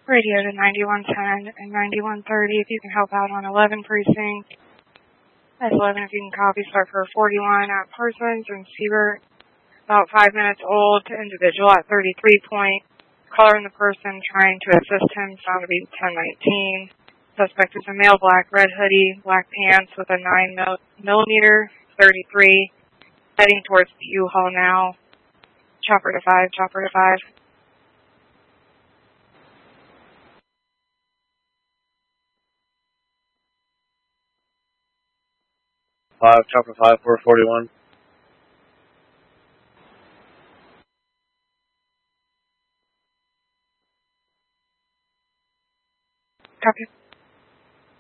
Radio to 9110 and 9130 if you can help out on 11 precinct. That's 11 if you can copy. Start for 41 at Parsons and Siebert. About 5 minutes old. Individual at 33 point. Caller and the person trying to assist him found to be 1019. Suspect is a male, black, red hoodie, black pants with a 9mm, 33. Heading towards the U-Haul now. Chopper to 5, chopper to 5. 5, chopper 5, 441.